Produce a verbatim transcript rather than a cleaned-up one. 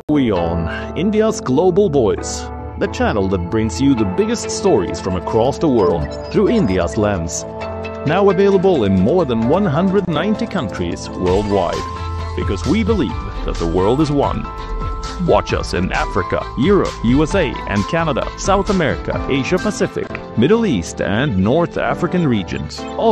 We on India's Global Voice, the channel that brings you the biggest stories from across the world through India's lens. Now available in more than one hundred ninety countries worldwide, because we believe that the world is one. Watch us in Africa, Europe, U S A and Canada, South America, Asia Pacific, Middle East and North African regions. Also